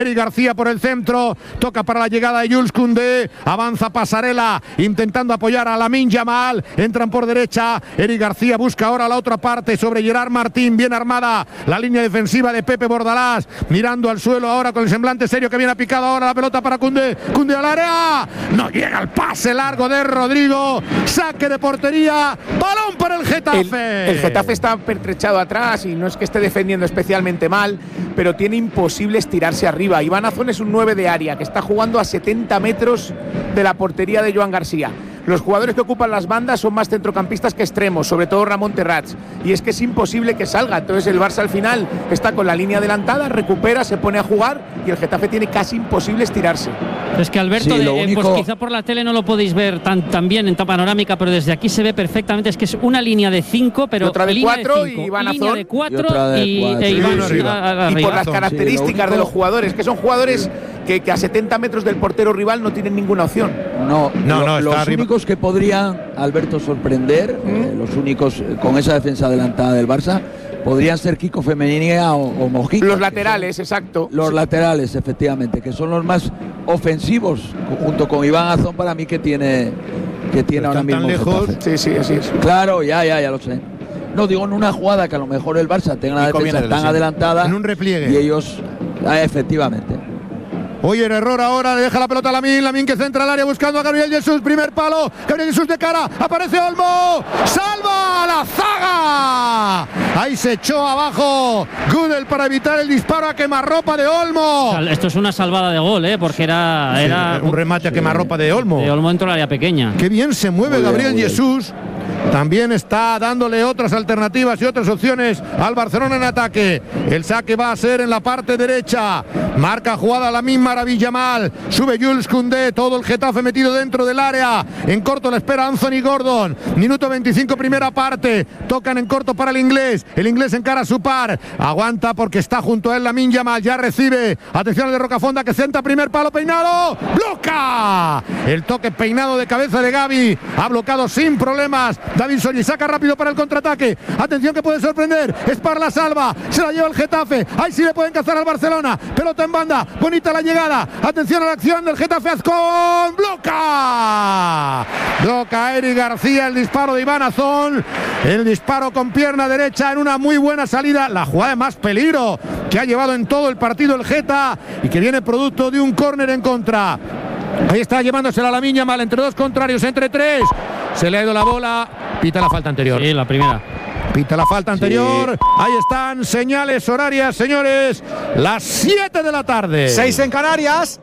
Eric García por el centro, toca para la llegada de Jules Koundé, avanza Pasarela intentando apoyar a Lamine Yamal, entran por derecha, Eric García busca ahora la otra parte sobre Gerard Martín, bien armada la línea defensiva de Pepe Bordalás, mirando al suelo ahora con el semblante serio que viene a picado ahora la pelota para Koundé, Koundé al área, no llega el pase largo de Rodrigo, saque de portería, balón para el Getafe. El Getafe está pertrechado atrás y no es que esté defendiendo especialmente mal, pero tiene imposible estirarse arriba. Iván Azón es un 9 de área que está jugando a 70 metros de la portería de Joan García. Los jugadores que ocupan las bandas son más centrocampistas que extremos, sobre todo Ramón Terrats, y es que es imposible que salga. Entonces el Barça al final está con la línea adelantada, recupera, se pone a jugar y el Getafe tiene casi imposible estirarse. Es que Alberto, sí, pues quizá por la tele no lo podéis ver tan bien en panorámica, pero desde aquí se ve perfectamente. Es que es una línea de 5, pero otra de 4 y Iván Azón. Línea de 4 y Iván arriba. Y por las características de los jugadores, que son jugadores que a 70 metros del portero rival no tienen ninguna opción. Los únicos que podrían, Alberto, sorprender, los únicos con esa defensa adelantada del Barça, podrían ser Kiko Femenía o Mojica. Los laterales, exacto. Los laterales, efectivamente, que son los más ofensivos, junto con Iván Azón, para mí, que tiene ahora mismo. Tan lejos. Sí, así es. Claro, ya lo sé. No digo en una jugada que a lo mejor el Barça tenga la defensa tan adelantada. En un repliegue. Y ellos, efectivamente. Oye, el error ahora, le deja la pelota a Lamine que centra al área buscando a Gabriel Jesús, primer palo, Gabriel Jesús de cara, aparece Olmo, salva la zaga, ahí se echó abajo Gudel para evitar el disparo a quemarropa de Olmo. Esto es una salvada de gol, porque era un remate a quemarropa de Olmo. De Olmo entró al área pequeña. Qué bien se mueve Gabriel Jesús. También está dándole otras alternativas y otras opciones al Barcelona en ataque. El saque va a ser en la parte derecha. Marca jugada Lamine Yamal. Sube Jules Koundé. Todo el Getafe metido dentro del área. En corto la espera Anthony Gordon. Minuto 25, primera parte. Tocan en corto para el inglés. El inglés encara a su par. Aguanta porque está junto a él Lamine Yamal. Ya recibe. Atención al de Rocafonda que senta primer palo peinado. ¡Bloca! El toque peinado de cabeza de Gavi. Ha bloqueado sin problemas David Solli, saca rápido para el contraataque. Atención que puede sorprender. Spar la salva. Se la lleva el Getafe. Ahí sí le pueden cazar al Barcelona. Pelota en banda. Bonita la llegada. Atención a la acción del Getafe Azcón. ¡Bloca! Bloca Eric García el disparo de Iván Azón. El disparo con pierna derecha en una muy buena salida. La jugada de más peligro que ha llevado en todo el partido el Geta y que viene producto de un córner en contra. Ahí está llevándosela a Lamine Yamal entre dos contrarios, entre tres. Se le ha ido la bola. Pita la falta anterior. Sí, la primera. Pita la falta anterior. Sí. Ahí están señales horarias, señores. Las 7 de la tarde. 6 en Canarias.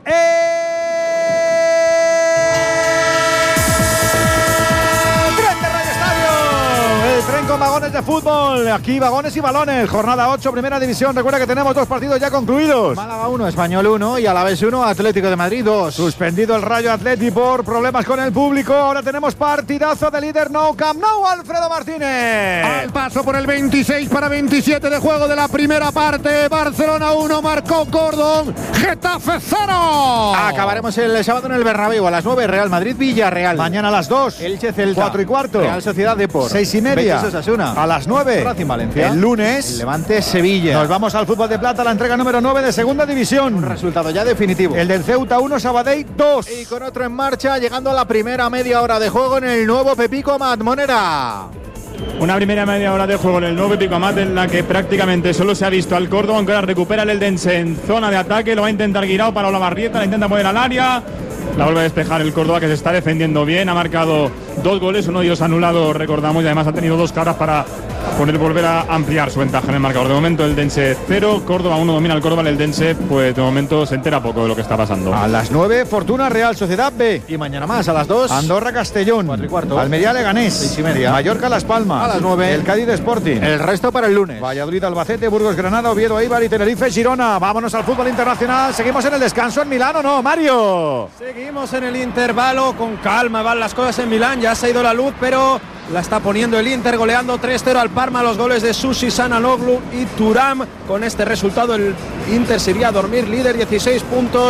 Tren con vagones de fútbol, aquí vagones y balones, jornada 8, primera división. Recuerda que tenemos 2 partidos ya concluidos. Málaga 1, Español 1 y Alavés 1, Atlético de Madrid 2. Suspendido el Rayo Atleti por problemas con el público. Ahora tenemos partidazo de líder Nou Camp Nou, Alfredo Martínez. Al paso por el 26 para 27 de juego de la primera parte. Barcelona 1, marcó Gordon, Getafe 0. Acabaremos el sábado en el Bernabéu a las 9, Real Madrid Villarreal. Mañana a las 2, Elche Celta. 4 y cuarto. Real Sociedad Depor. 6:30. A las 9, Racing Valencia. el lunes, el Levante Sevilla. Nos vamos al fútbol de plata, la entrega número 9 de segunda división. Un resultado ya definitivo. El del Ceuta 1, Sabadell 2. Y con otro en marcha, llegando a la primera media hora de juego en el nuevo Pepico Amat. Monera. Una primera media hora de juego en el nuevo Pepico Amat en la que prácticamente solo se ha visto al Córdoba, aunque ahora recupera el Eldense en zona de ataque. Lo va a intentar Guirao para Olavarrieta, la intenta poner al área. La vuelve a despejar el Córdoba, que se está defendiendo bien. Ha marcado 2 goles, uno de ellos anulado, recordamos, y además ha tenido 2 caras para volver a ampliar su ventaja en el marcador. De momento el Eldense 0, Córdoba 1, domina el Córdoba. El Eldense, pues de momento se entera poco de lo que está pasando. A las 9, Fortuna Real Sociedad B. Y mañana más, a las 2, Andorra Castellón. 4 y cuarto. Almería Leganés. 6:30. Mallorca Las Palmas. A las 9. El Cádiz Sporting. El resto para el lunes. Valladolid Albacete, Burgos Granada, Oviedo Eibar y Tenerife Girona. Vámonos al fútbol internacional. Seguimos en el descanso en Milán, ¿o no, Mario? Seguimos en el intervalo, con calma van las cosas en Milán. Ya se ha ido la luz, pero la está poniendo el Inter, goleando 3-0 al Parma. Los goles de Susi, Sananoglu y Thuram. Con este resultado el Inter se iría a dormir líder, 16 puntos.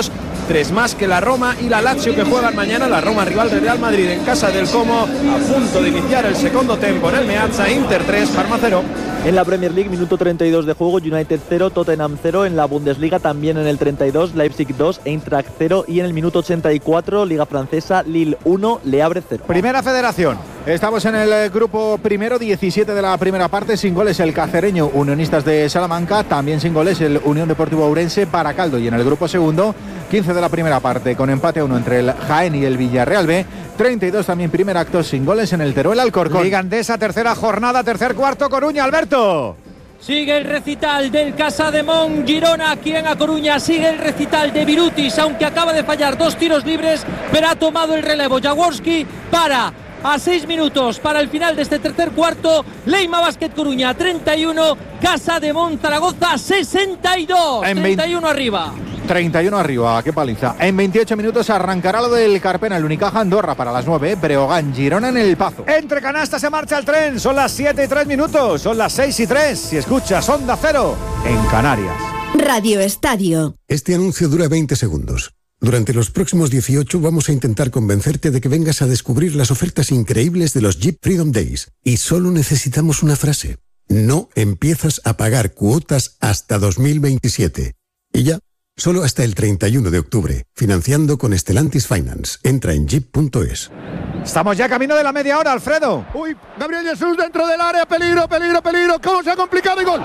3 más que la Roma y la Lazio, que juegan mañana. La Roma rival del Real Madrid en casa del Como, a punto de iniciar el segundo tiempo en el Meazza. Inter 3, Parma 0. En la Premier League, minuto 32 de juego, United 0, Tottenham 0. En la Bundesliga también en el 32, Leipzig 2, Eintracht 0. Y en el minuto 84, Liga Francesa, Lille 1, Le Havre 0. Primera Federación. Estamos en el grupo primero, 17 de la primera parte, sin goles el Cacereño, Unionistas de Salamanca, también sin goles el Unión Deportivo Ourense, Baracaldo. Y en el grupo segundo, 15 de la primera parte, con empate a 1 entre el Jaén y el Villarreal B. 32 también primer acto, sin goles en el Teruel Alcorcón. Liga Endesa, tercera jornada, tercer cuarto, Coruña, Alberto. Sigue el recital del Casademont Girona aquí en A Coruña, sigue el recital de Virutis, aunque acaba de fallar 2 tiros libres, pero ha tomado el relevo Jaworski para a 6 minutos para el final de este tercer cuarto. Leima Basket Coruña 31, Casademont Zaragoza 62, 31 arriba. 31 arriba, qué paliza. En 28 minutos arrancará lo del Carpena, el Unicaja Andorra para las 9, Breogán Girona en el Pazo. Entre canastas se marcha el tren, son las 7 y 3 minutos, son las 6 y 3. Si escuchas Onda Cero en Canarias. Radio Estadio. Este anuncio dura 20 segundos. Durante los próximos 18 vamos a intentar convencerte de que vengas a descubrir las ofertas increíbles de los Jeep Freedom Days. Y solo necesitamos una frase. No empiezas a pagar cuotas hasta 2027. Y ya. Solo hasta el 31 de octubre, financiando con Stellantis Finance. Entra en jeep.es. Estamos ya camino de la media hora, Alfredo. Uy, Gabriel Jesús dentro del área, peligro, peligro, peligro. ¿Cómo se ha complicado el gol?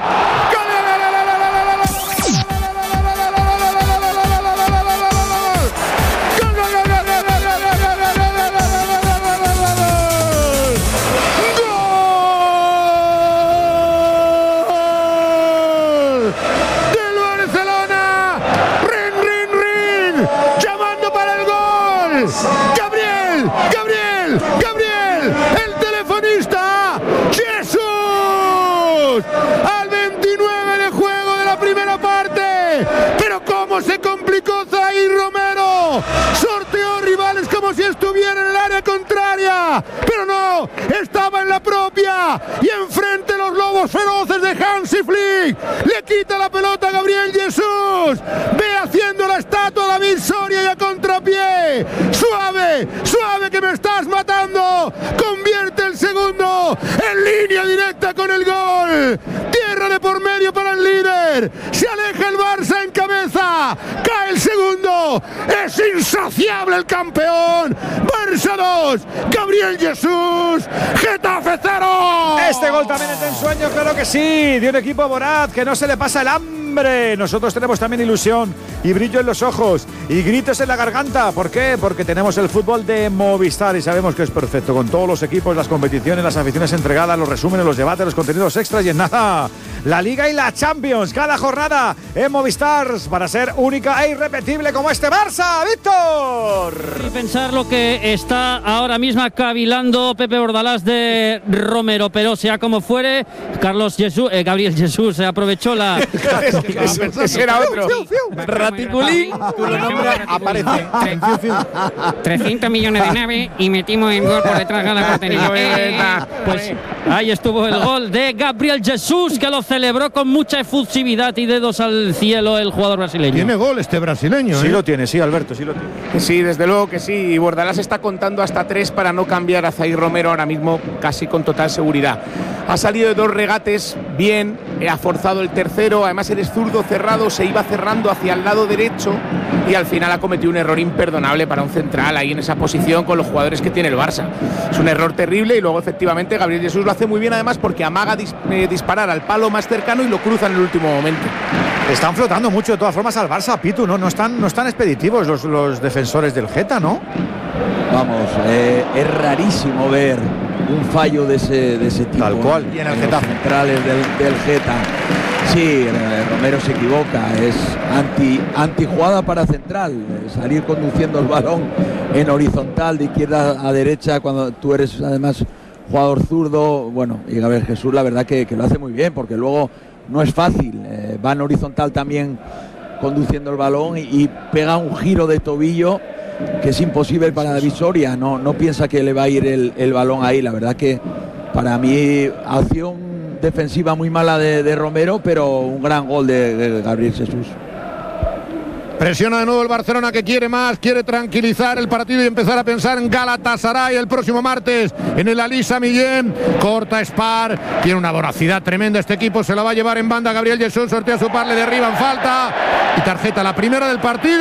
Gabriel, el telefonista, Jesús, al 29 de juego de la primera parte, pero cómo se complicó Zaïr Romero, sorteó rivales como si estuviera en el área contraria, pero no, estaba en la propia, y enfrente los lobos feroces de Hansi Flick, le quita la pelota a Gabriel Jesús, ve haciendo la estatua David Soria y a contrapié, suave, que me estás matando, convierte el segundo en línea directa con el gol, tierra de por medio para el líder, se aleja el Barça en cabeza, cae el segundo, es insaciable el campeón, Barça 2, Gabriel Jesús, Getafe 0. Este gol también es de ensueño, claro que sí, de un equipo voraz que no se le pasa el hambre. Nosotros tenemos también ilusión y brillo en los ojos y gritos en la garganta. ¿Por qué? Porque tenemos el fútbol de Movistar y sabemos que es perfecto, con todos los equipos, las competiciones, las aficiones entregadas, los resúmenes, los debates, los contenidos extras y en nada, la Liga y la Champions, cada jornada en Movistar para ser única e irrepetible como este Barça, Víctor. Y pensar lo que está ahora mismo cavilando Pepe Bordalás de Romero, pero sea como fuere, Gabriel Jesús se aprovechó la... Ese era otro. Raticulín, cuyo nombre aparece. 300 millones de naves y metimos en gol por detrás de la portería. Pues ahí estuvo el gol de Gabriel Jesús, que lo celebró con mucha efusividad y dedos al cielo el jugador brasileño. Tiene gol este brasileño. Sí lo tiene, sí, Alberto, sí lo tiene. Sí, desde luego que sí. Y Bordalás está contando hasta 3 para no cambiar a Zaïr Romero ahora mismo, casi con total seguridad. Ha salido de 2 regates bien, ha forzado el tercero, además eres zurdo cerrado, se iba cerrando hacia el lado derecho y al final ha cometido un error imperdonable para un central ahí en esa posición con los jugadores que tiene el Barça. Es un error terrible y luego efectivamente Gabriel Jesús lo hace muy bien además porque amaga disparar al palo más cercano y lo cruza en el último momento. Están flotando mucho de todas formas al Barça, Pitu, no están expeditivos los defensores del Geta, ¿no? Vamos, es rarísimo ver un fallo de ese tipo. Tal cual, y en el Getafe. Centrales del Geta. Sí, Romero se equivoca, es anti-jugada para central, salir conduciendo el balón en horizontal de izquierda a derecha cuando tú eres además jugador zurdo. Bueno, y Gabriel Jesús la verdad que lo hace muy bien porque luego no es fácil, va en horizontal también conduciendo el balón y pega un giro de tobillo que es imposible para David Soria, no piensa que le va a ir el balón ahí. La verdad que para mí acción defensiva muy mala de Romero, pero un gran gol de Gabriel Jesús. Presiona de nuevo el Barcelona, que quiere más, quiere tranquilizar el partido y empezar a pensar en Galatasaray el próximo martes en el Ali Sami Yen. Corta Spar, tiene una voracidad tremenda este equipo, se la va a llevar en banda Gabriel Jesús, sortea su par, le derriban, falta y tarjeta, la primera del partido.